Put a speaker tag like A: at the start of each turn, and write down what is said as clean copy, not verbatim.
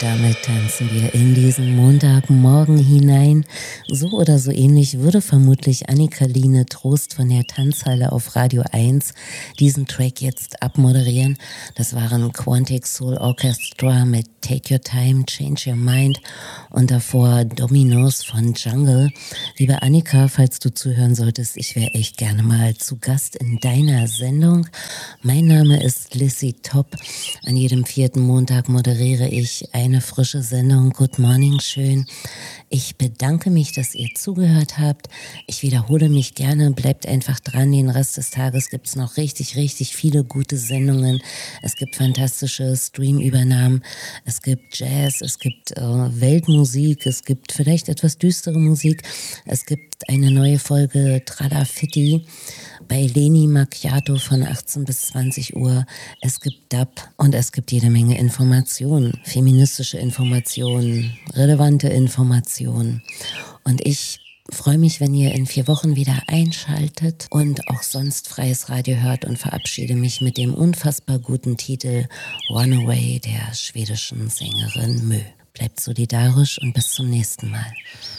A: damit tanzen wir in diesen Montagmorgen hinein. So oder so ähnlich würde vermutlich Annika-Line Trost von der Tanzhalle auf Radio 1 diesen Track jetzt abmoderieren. Das waren Quantic Soul Orchestra mit Take Your Time, Change Your Mind und davor Dominos von Jungle. Liebe Annika, falls du zuhören solltest, ich wäre echt gerne mal zu Gast in deiner Sendung. Mein Name ist Lissy Top. An jedem vierten Montag moderiere ich eine frische Sendung. Good Morning, schön. Ich bedanke mich, dass ihr zugehört habt. Ich wiederhole mich gerne. Bleibt einfach dran. Den Rest des Tages gibt es noch richtig, richtig viele gute Sendungen. Es gibt fantastische Streamübernahmen. Es gibt Jazz. Es gibt Weltmusik. Es gibt vielleicht etwas düstere Musik. Es gibt eine neue Folge Tralafitti bei Leni Macchiato von 18 bis 20 Uhr. Es gibt Dub und es gibt jede Menge Informationen, feministische Informationen, relevante Informationen. Und ich freue mich, wenn ihr in 4 Wochen wieder einschaltet und auch sonst freies Radio hört und verabschiede mich mit dem unfassbar guten Titel Runaway der schwedischen Sängerin Mö. Bleibt solidarisch und bis zum nächsten Mal.